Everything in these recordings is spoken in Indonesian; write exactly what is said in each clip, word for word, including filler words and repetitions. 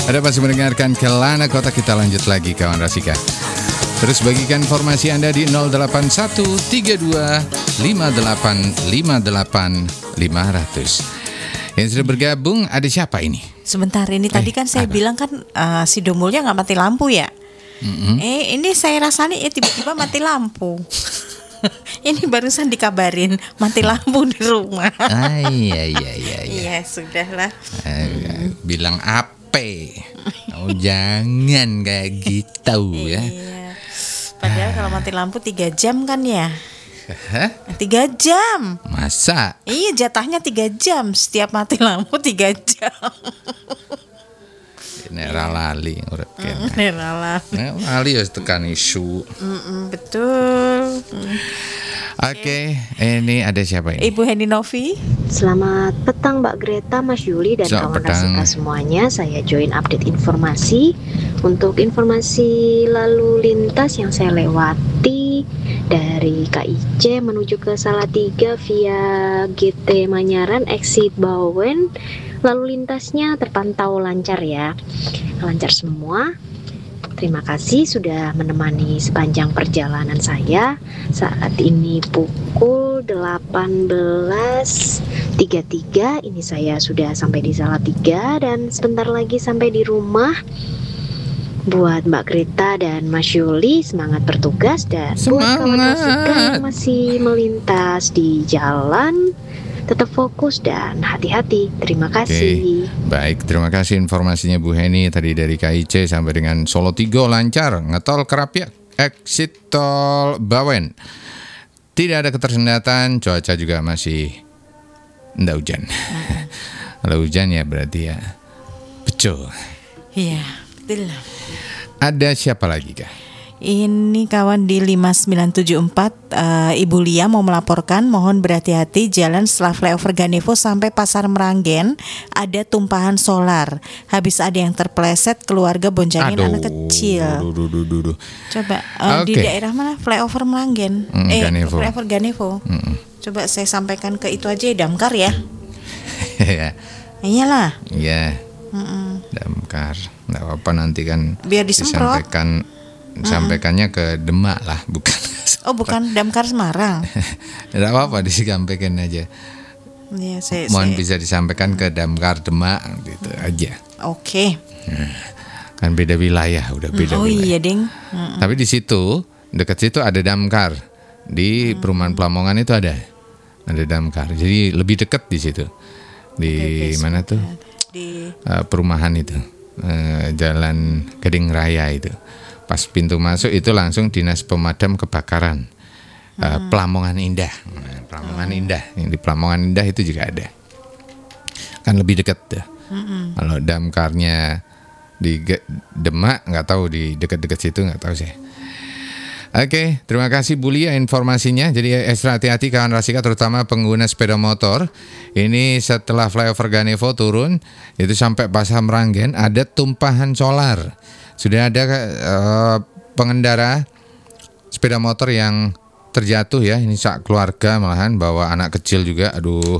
Anda masih mendengarkan Kelana Kota, kita lanjut lagi kawan Rasika. Terus bagikan informasi Anda di nol delapan satu tiga dua lima delapan lima delapan lima ratus. Yang sudah bergabung ada siapa ini? Sebentar, ini tadi Eh, kan saya apa? bilang kan uh, si Domulnya nggak mati lampu ya. Mm-hmm. Eh ini saya rasanya eh, tiba-tiba mati lampu. Ini barusan dikabarin mati lampu di rumah. Ah, iya iya iya. iya. Iya sudahlah. Eh, bilang apa? Oh, jangan kayak gitu ya. Iya. Padahal kalau mati lampu tiga jam kan ya. Hah? Tiga jam. Masa? Iya jatahnya tiga jam. Setiap mati lampu tiga jam. Ini lali urip kene. Neralah. Nah, lali ya tekan isu. Mm-mm, betul. Mm. Oke, ini ada siapa ini? Ibu Heni Novi. Selamat petang Mbak Greta, Mas Yuli, dan Selamat kawan petang. Rasika semuanya. Saya join update informasi. Untuk informasi lalu lintas yang saya lewati dari K I C menuju ke Salatiga via G T Manyaran exit Bawen, lalu lintasnya terpantau lancar ya. Lancar semua. Terima kasih sudah menemani sepanjang perjalanan saya. Saat ini pukul delapan belas tiga puluh tiga. Ini saya sudah sampai di Salatiga dan sebentar lagi sampai di rumah. Buat Mbak Greta dan Mas Yuli, semangat bertugas. Dan buat kawan Semangat. Rasika yang masih melintas di jalan, tetap fokus dan hati-hati. Terima kasih. Baik, terima kasih informasinya Bu Heni tadi dari K I C sampai dengan Solo Tigo lancar, ngetol Kerapiak, exit tol Bawen. Tidak ada ketersendatan, cuaca juga masih enggak hujan. Kalau hujan ya berarti ya betul. Iya, betul. Ada siapa lagi kah? Ini kawan di lima sembilan tujuh empat, uh, Ibu Lia mau melaporkan, mohon berhati-hati jalan setelah flyover Ganevo sampai Pasar Meranggen ada tumpahan solar. Habis ada yang terpleset, keluarga boncengin anak kecil. Duh, duh, duh, duh, duh. Coba uh, di Oke. daerah mana flyover Meranggen? Mm, eh Ganevo. flyover Ganevo. Mm-mm. Coba saya sampaikan ke itu aja ya, Damkar ya. Ya, Iyalah. ya, Mm-mm. Damkar. Nggak apa-apa nanti kan Biar disemprot. disampaikan, sampaikannya ke Demak lah, bukan. Oh bukan Damkar Semarang. Tidak apa-apa, disampaikan aja. Iya, saya, Mohon saya- bisa disampaikan ke Damkar Demak gitu aja. Oke. Kan beda wilayah, udah beda Oh wilayah. iya ding. Mm. Tapi di situ, dekat situ ada Damkar. Di perumahan Pelamongan itu ada. Ada Damkar. Jadi lebih dekat di situ. Di Oke, mana tuh? Di Eh, perumahan itu. Eh, Jalan Gading Raya itu. Pas pintu masuk itu langsung Dinas Pemadam Kebakaran. Eh, Pelamongan Indah. Nah, Pelamongan Indah. Yang di Pelamongan Indah itu juga ada. Kan lebih dekat tuh. Kalau damkarnya di Ge- Demak nggak tahu, di dekat-dekat situ nggak tahu sih. Oke, terima kasih Bu Lia informasinya. Jadi ekstra hati-hati kawan Rasika, terutama pengguna sepeda motor. Ini setelah flyover Ganevo turun itu sampai Pasar Meranggen ada tumpahan solar. Sudah ada eh, pengendara sepeda motor yang terjatuh ya. Ini sak keluarga malahan, bawa anak kecil juga. Aduh,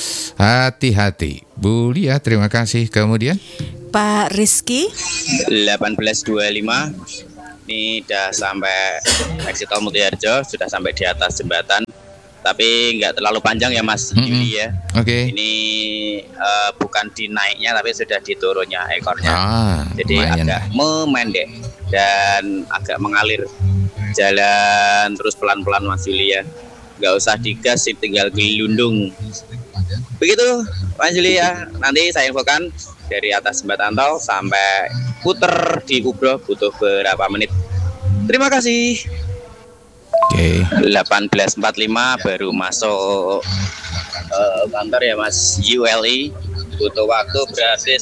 hati-hati. Bu Lia, terima kasih. Kemudian Pak Rizky. delapan belas dua puluh lima ini udah sampai exit tol Mutiharjo, sudah sampai di atas jembatan, tapi nggak terlalu panjang ya Mas Mm-mm. Yuli ya. oke. Ini eh, bukan di naiknya tapi sudah di turunnya ekornya, Ah, jadi lumayan agak dah. memendek dan agak mengalir. Jalan terus pelan-pelan Mas Yuli ya, nggak usah digas sih, tinggal gelundung. Begitu Mas Yuli ya, nanti saya infokan dari atas jembatan tol sampai puter di Kubro butuh berapa menit. Terima kasih. Oke. delapan belas empat puluh lima baru masuk eh, kantor ya Mas Yuli. Butuh waktu berarti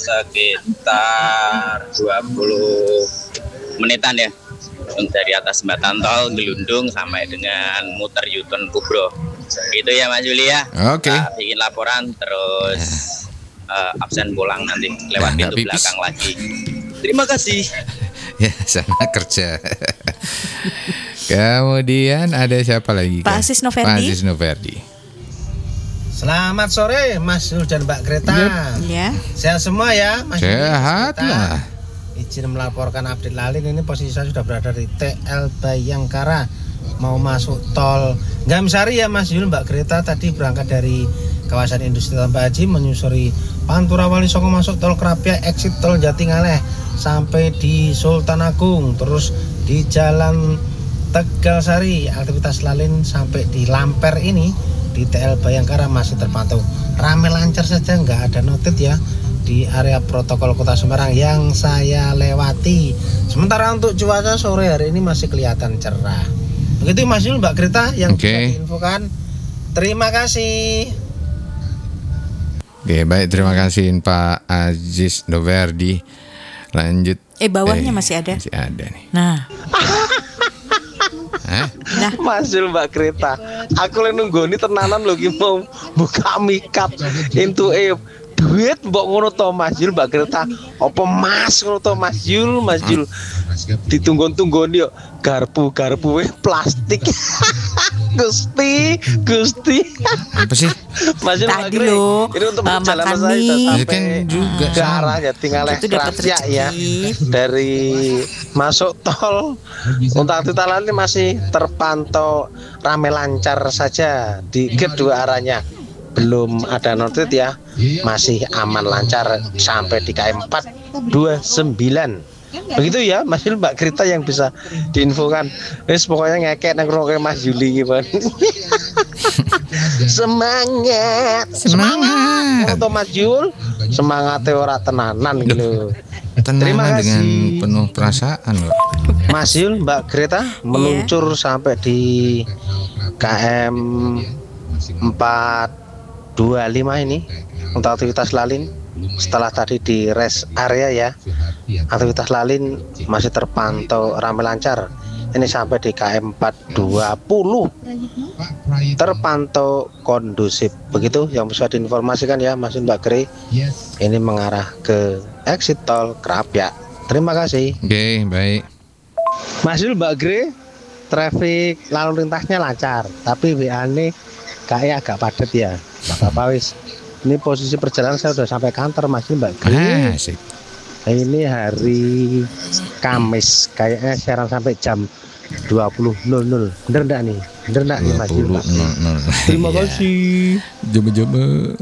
sekitar dua puluh menitan ya. Dari atas jembatan tol gelundung sampai dengan muter Yuton Kubro. Gitu ya Mas Yuli ya. Oke. Nah, bikin laporan terus eh, absen pulang nanti lewat Nah, nggak pintu pipis. belakang lagi. Terima kasih. Ya, sana kerja. Kemudian ada siapa lagi? Pak Kak? Asis Noverdi. Pak Asis Noverdi. Selamat sore Mas Yul dan Mbak Greta. Ya. Sehat semua ya Mas Yul, Sehat Greta. lah. Izin melaporkan update lalin, ini posisi saya sudah berada di T L Bayangkara, mau masuk tol Gamsari ya Mas Yul, Mbak Greta. Tadi berangkat dari kawasan industri Tambak Haji menyusuri Pantura Wali Songo masuk tol Krapia, exit tol Jatingaleh sampai di Sultan Agung, terus di jalan Tegal Sari. Aktivitas lalin sampai di Lamper ini di T L Bayangkara masih terpantau ramai lancar saja, nggak ada notit ya di area protokol Kota Semarang yang saya lewati. Sementara untuk cuaca sore hari ini masih kelihatan cerah. Begitu Mas Yul, Mbak Greta yang Oke. bisa diinfokan. Terima kasih. Oke, baik, terima kasih Pak Aziz Doverdi. Lanjut. Eh bawahnya Eh, masih ada. Masih ada nih. Nah, Hah? nah Mas Yul, Mbak Greta, aku lagi nunggu ini tenanan lho ki mau buka mikat into e duit mbok ngono to Mas Yul, Mbak Greta. Apa Mas ngono to Mas Yul, Mas Yul. Ditunggu-tunggu yo garpu-garpu eh plastik. Gusti, Gusti. Apa sih? Mas Yul, Mbak Tadi Greta, lo, ini untuk uh, perjalanan makan saya sudah mie. Itu sampai kan juga ke sama. arah Jatingaleh Itu dapat Krapia ya. rezeki. Dari masuk tol untuk aktivitas lain masih terpantau ramai lancar saja di kedua arahnya. Belum ada notit ya, masih aman lancar sampai di K M empat dua sembilan. Begitu ya Mas Yul, Mbak Greta yang bisa diinfokan. Wis pokoknya ngekek nang ngrungokne Mas Yuli iki, Semangat. Semangat. Untuk Mas Yul, semangatnya ora tenanan gitu lho. Tenang Terima dengan kasih. penuh perasaan loh. Mas Yul, Mbak Greta meluncur sampai di K M empat dua lima ini untuk aktivitas lalin. Setelah tadi di rest area ya, aktivitas lalin masih terpantau ramai lancar. Ini sampai di K M empat dua puluh terpantau kondusif. Begitu yang bisa diinformasikan ya Mas Yul, Mbak Gre. Ini mengarah ke exit tol Krapia. Terima kasih. Oke, baik. Mas Yul, Mbak Gre, traffic lalu lintasnya lancar, tapi W A ini kayaknya agak padat ya. Bapak wis. Ini posisi perjalanan saya sudah sampai kantor Mas Yul, Mbak Gre. Ah, asik. Ini hari Kamis, kayaknya siaran sampai jam dua puluh nol nol. Bener enggak nih? Bener enggak nih Mas Yul, Mbak Gre? nol nol. Terima Iya. kasih. Coba-coba.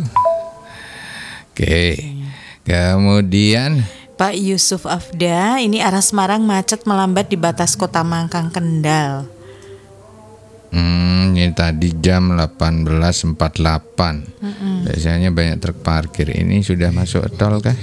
Oke. Kemudian Pak Yusuf Afda, ini arah Semarang macet melambat di batas Kota Mangkang Kendal. Hmm, ini tadi jam delapan belas empat puluh delapan. Biasanya banyak truk parkir. Ini sudah masuk tol kah?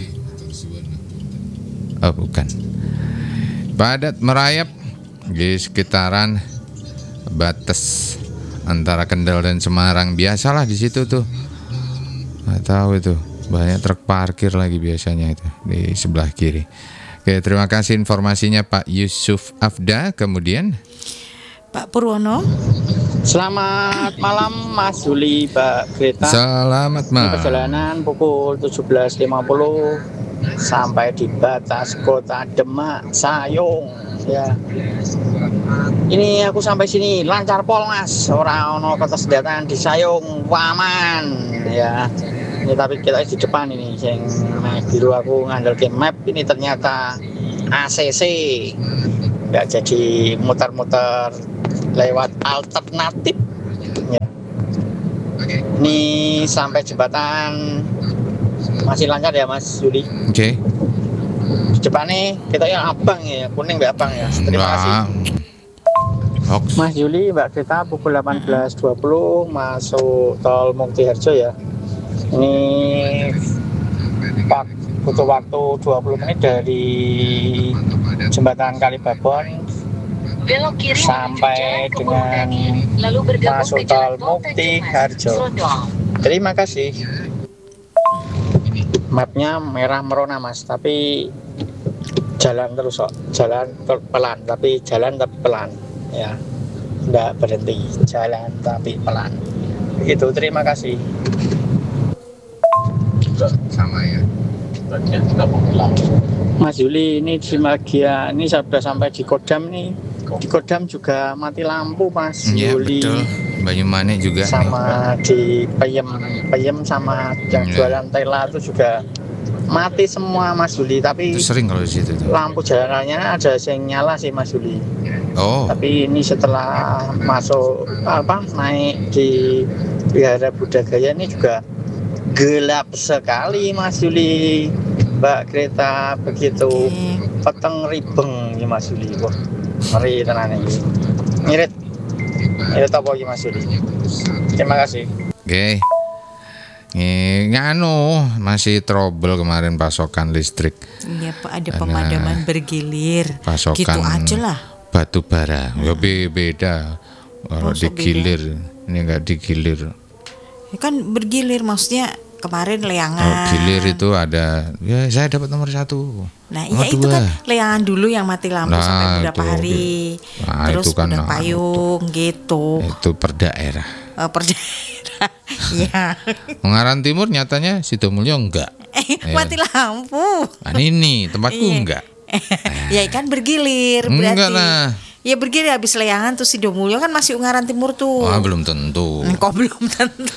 Oh, bukan. Padat merayap di sekitaran batas antara Kendal dan Semarang. Biasalah di situ tuh. Nggak tahu itu. Banyak truk parkir lagi biasanya itu di sebelah kiri. Oke, terima kasih informasinya Pak Yusuf Afda. Kemudian Pak Purwono. Selamat malam Mas Juli, Mbak Greta. selamat Ini malam. perjalanan pukul tujuh belas lima puluh sampai di batas Kota Demak Sayung ya. Ini aku sampai sini lancar pol Mas, ora ono ketersediaan di Sayung, aman ya. Ini tapi kita di depan ini yang biru aku ngandel ke map ini ternyata A C C. Nggak jadi muter-muter lewat alternatif ya. Ini sampai jembatan masih lancar ya Mas Yuli. Oke. Di depan nih kita yang abang ya, kuning mbak abang ya. Terima kasih Enggak. Hoax. Mas Yuli, Mbak Greta pukul delapan belas dua puluh masuk tol Mukti Harjo ya. Ini pak- butuh waktu dua puluh menit dari jembatan Kalibabon Belok kiri sampai menuju Jalan dengan Komodo, lalu bergabung masuk ke Jalan tol Tol Mukti Tanjung Mas, Harjo. Serondong. Terima kasih. Mapnya merah merona Mas, tapi jalan terus kok, jalan ter- pelan, tapi jalan tapi pelan, ya, nggak berhenti, jalan tapi pelan. Itu terima kasih. Sama ya. Mas Yuli, ini di Magia, ini saya sudah sampai di Kodam nih. Di Kodam juga mati lampu Mas Iya, Yuli. betul. Banyumanik juga nih. sama di Peyem Peyem sama yang Iya. jualan tela itu juga mati semua Mas Juli, tapi Itu sering kalau di situ tuh. lampu jalanannya ada yang nyala sih Mas Juli. Oh, Tapi ini setelah masuk apa naik di Wihara Budagaya ini juga gelap sekali Mas Juli, Mbak Greta, begitu Oke. peteng ribeng ya Mas Juli. Wah, ngeri tenan iki. Ngirit. Ngirit apa iki Mas Juli? Terima kasih. oke. Nih, nganu masih trouble kemarin pasokan listrik, Iya, Pak, ada Karena pemadaman bergilir. pasokan Gitu aja lah. batu bara. Ya be- beda. Kalau Masa digilir, ini enggak digilir. Ya kan bergilir maksudnya kemarin leangan. Kalau gilir itu ada, ya saya dapat nomor satu. Nah, nomor iya itu dua. kan leangan dulu yang mati lampu Nah, sampai beberapa itu, hari. nah, Terus itu kan, udah nah, payung gitu. Itu per daerah. Eh, per daerah. Iya. Ungaran Timur nyatanya Sidomulyo enggak. Eh, mati lampu. Nah, ini tempatku Iya. enggak. Ya kan bergilir Enggak berarti. lah. Ya bergilir habis leangan tuh Sidomulyo kan masih Ungaran Timur tuh. Wah, belum tentu. Kok belum tentu.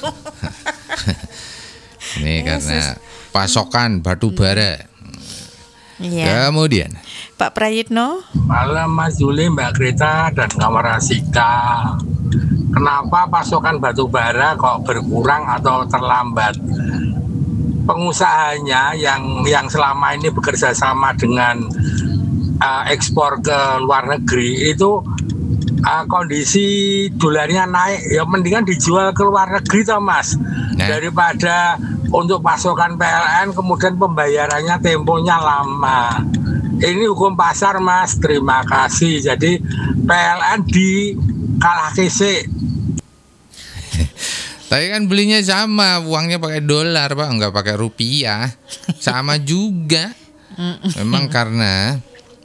Ini karena pasokan batu bara. Iya. Kemudian Pak Prayitno. Malam Mas Juli, Mbak Greta dan kawan Rasika. Kenapa pasokan batu bara kok berkurang atau terlambat? Pengusahanya yang yang selama ini bekerja sama dengan uh, ekspor ke luar negeri itu uh, kondisi dolarnya naik, ya mendingan dijual ke luar negeri toh Mas, Nah. daripada untuk pasokan P L N kemudian pembayarannya temponya lama. Ini hukum pasar Mas, terima kasih. Jadi P L N di kalah kesik. tapi kan belinya sama, uangnya pakai dolar Pak, enggak pakai rupiah. Sama juga. Memang karena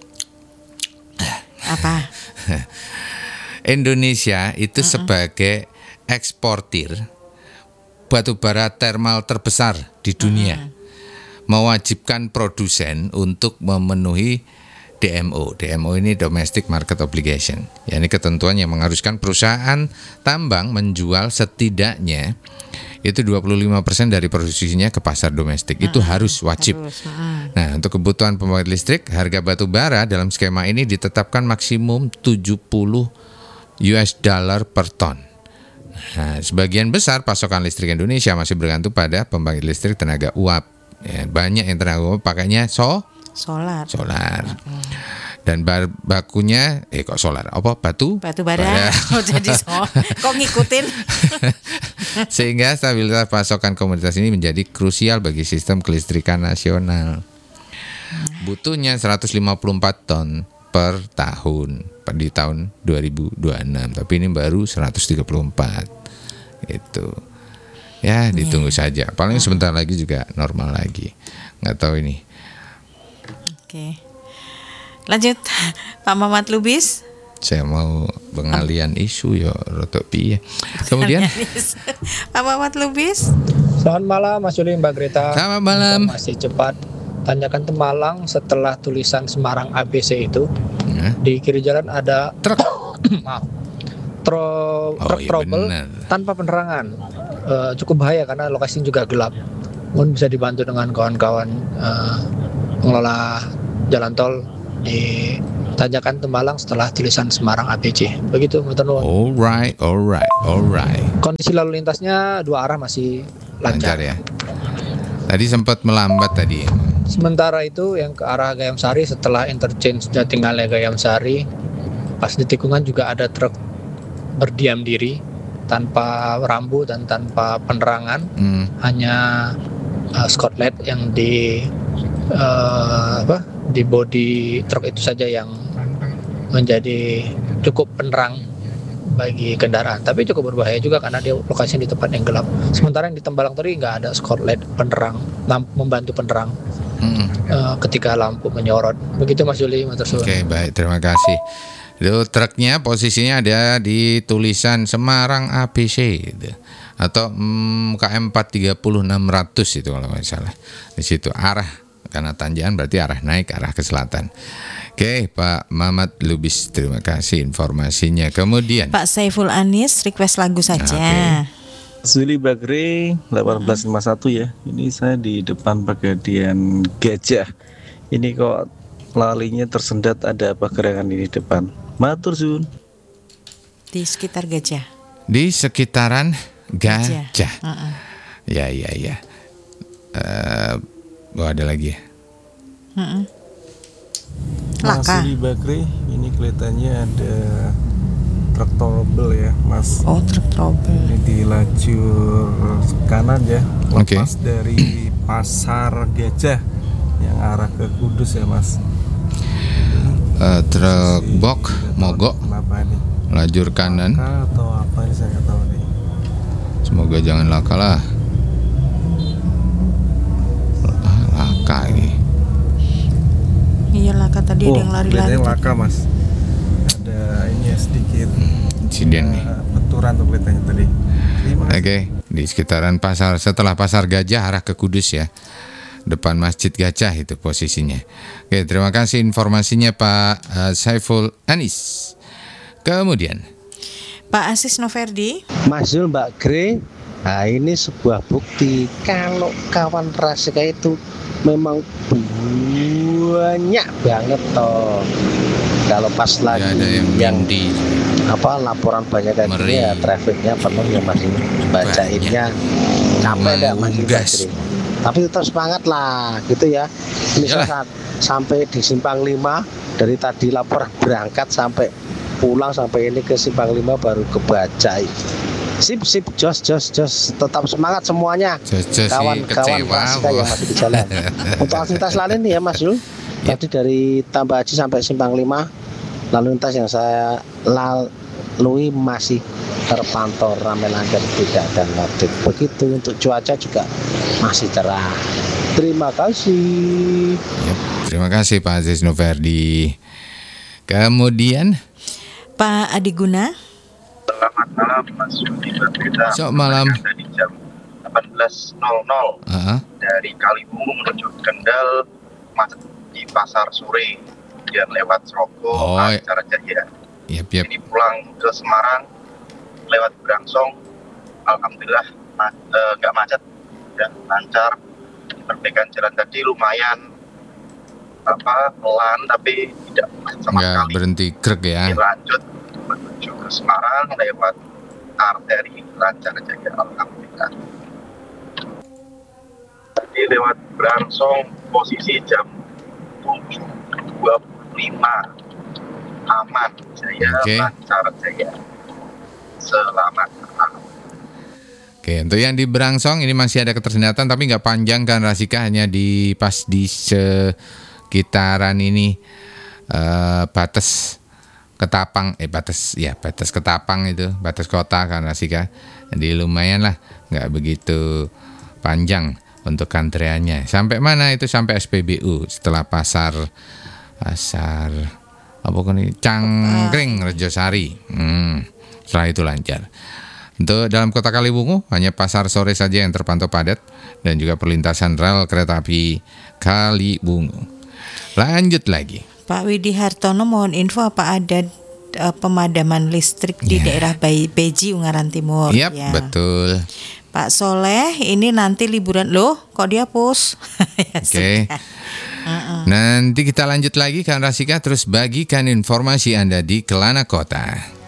Apa? Indonesia itu sebagai eksportir batu bara termal terbesar di dunia, mewajibkan produsen untuk memenuhi D M O. D M O ini Domestic Market Obligation. Ya, ini ketentuan yang mengharuskan perusahaan tambang menjual setidaknya itu dua puluh lima persen dari produksinya ke pasar domestik. Itu harus wajib. Terus, mm. Nah, untuk kebutuhan pembangkit listrik, harga batu bara dalam skema ini ditetapkan maksimum tujuh puluh U S dollar per ton. Nah, sebagian besar pasokan listrik Indonesia masih bergantung pada pembangkit listrik tenaga uap. Ya, banyak yang tenaga uap pakainya so Solar. solar. Dan bar bakunya eh kok solar? Apa batu? Batu bara. Oh, jadi so. Kok ngikutin? Sehingga stabilitas pasokan komoditas ini menjadi krusial bagi sistem kelistrikan nasional. Butuhnya seratus lima puluh empat ton per tahun di tahun dua ribu dua puluh enam, tapi ini baru seratus tiga puluh empat. Itu. Ya, ditunggu saja. Paling sebentar lagi juga normal lagi. Nggak tahu ini. Oke. Lanjut Pak Mamat Lubis. Saya mau pengalian isu ya rotok piye. Kemudian Pak Mamat Lubis. Selamat malam Mas Juli, Mbak Greta. selamat malam. Masih cepat. Tanyakan Temalang setelah tulisan Semarang A B C itu Ya. di kiri jalan ada Truk. maaf tro, Oh, truk iya trouble benar. tanpa penerangan. Eh, cukup bahaya karena lokasinya juga gelap. Mohon bisa dibantu dengan kawan-kawan eh, pengelola jalan tol di Tanjakan Temalang setelah tulisan Semarang A B C. Begitu, Mbak Nuwun. Alright, alright, alright. Kondisi lalu lintasnya dua arah masih Lancar lancar. ya. Tadi sempat melambat tadi. Sementara itu yang ke arah Gayam Sari setelah interchange Jatingalaya Gayam Sari, pas di tikungan juga ada truk berdiam diri tanpa rambu dan tanpa penerangan, Hmm. hanya uh, skotlet yang di uh, apa di bodi truk itu saja yang menjadi cukup penerang bagi kendaraan, tapi cukup berbahaya juga karena dia lokasinya di tempat yang gelap. Sementara yang di Tembalang tadi nggak ada skotlet penerang, lampu membantu penerang Hmm. uh, ketika lampu menyorot. Begitu Mas Juli, Matur suwun. Oke, baik, terima kasih. Itu truknya posisinya ada di tulisan Semarang A B C gitu. Atau hmm, K M empat tiga nol enam ratus itu kalau nggak salah. Di situ arah, karena tanjakan berarti arah naik, arah ke selatan. Oke, Pak Mamat Lubis, terima kasih informasinya. Kemudian Pak Saiful Anis request lagu saja. Oke. Zuli Bagre delapan belas lima puluh satu ya. Ini saya di depan Pegadian Gajah. Ini kok lalinya tersendat, ada apa gerangan ini depan? Matur suwun. Di sekitar Gajah. Di sekitaran Gajah. Gajah. Uh-uh. Ya, ya, ya. Uh, oh, ada lagi ya. Uh-uh. Mas Laka. Zuli Bagre, ini kelihatannya ada truk trouble ya, Mas. Oh, truk trouble. Ini di lajur kanan ya, Oke. lepas dari Pasar Gajah yang arah ke Kudus ya, Mas. Uh, truk bok mogok Kenapa ini? lajur kanan. Laka atau apa ini saya nggak tahu nih. Semoga jangan laka lah. Ah, laka ini. Iya, Laka tadi ada yang lari-lari. kelihatannya tadi. laka, Mas. Ada ini ya sedikit Insiden nih. uh, benturan tuh kelihatannya tadi. Terima kasih. Oke, di sekitaran pasar, setelah Pasar Gajah arah ke Kudus ya. Depan Masjid Gajah itu posisinya. Oke, terima kasih informasinya Pak uh, Saiful Anis. Kemudian Pak Asis Noverdi. Mas Zul, Mbak Gre, nah ini sebuah bukti kalau kawan Rasika itu memang banyak banget toh. Kalau pas lagi ada yang yang di apa laporan banyak kayak Meri. gini ya, trafficnya penuh ya Mas, ini bacainnya capek dah Mas Zul, Mbak Menggas. Gre. Tapi tetap semangat lah gitu ya. Ini Iyalah. saat sampai di Simpang lima, dari tadi laporan berangkat sampai pulang sampai ini ke Simpang lima baru kebacai. Sip sip jos jos jos, tetap semangat semuanya. Jojo sih Kawan-kawan kecewa. Rasika yang masih di jalan. Untuk aktivitas lain nih ya Mas Zul. Tadi dari Tambah Haji sampai Simpang lima, lalu lintas yang saya lalui masih terpantau ramai lancar, tidak ada ngadet. Begitu untuk cuaca juga masih cerah. Terima kasih. Yap, terima kasih Pak Aziz Noverdi. Kemudian Pak Adi Guna. Selamat malam Mas Yudi Berbeda. Selamat malam. Dari jam delapan belas nol nol uh-huh. dari Kaliwungu menuju Kendal, macet di Pasar Sore, kemudian lewat Srogo, Oh, Acara Jaya. Yap, yap. Ini pulang ke Semarang lewat Brangsong, alhamdulillah ma- eh, nggak macet dan lancar. Perbaikan jalan tadi lumayan apa pelan tapi tidak macet sama Nggak sekali. berhenti krek ya. Lanjut menuju ke Semarang lewat arteri lancar Jaya, alhamdulillah. Tadi lewat Brangsong posisi jam tujuh dua puluh lima aman Jaya, Oke. lancar Jaya. Selamat malam. Oke, untuk yang di Brangsong ini masih ada ketersendatan tapi nggak panjang kan Rasika, hanya di pas di sekitaran ini eh, batas Ketapang, eh batas ya batas Ketapang itu, batas kota kan Rasika. Jadi lumayan lah, nggak begitu panjang untuk antreannya. Sampai mana itu? Sampai S P B U setelah pasar pasar apa kan ini Cangkring Rejosari. Hmm, setelah itu lancar. Untuk dalam kota Kaliwungu hanya Pasar Sore saja yang terpantau padat dan juga perlintasan rel kereta api Kaliwungu. Lanjut lagi. Pak Widi Hartono, mohon info apa ada uh, pemadaman listrik di Ya. daerah Bay- Beji Ungaran Timur. Yap, Ya. betul. Pak Soleh, ini nanti liburan loh, kok dihapus? Ya, Oke. sudah. Uh-uh. Nanti kita lanjut lagi kan Rasika, terus bagikan informasi Anda di Kelana Kota.